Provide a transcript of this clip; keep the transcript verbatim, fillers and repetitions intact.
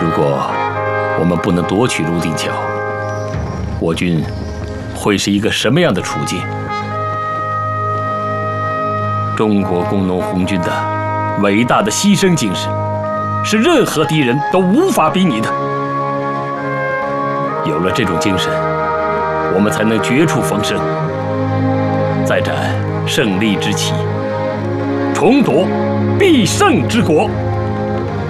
如果我们不能夺取泸定桥，我军会是一个什么样的处境？中国工农红军的伟大的牺牲精神，是任何敌人都无法比拟的。有了这种精神，我们才能绝处逢生，再展胜利之旗，重夺必胜之国。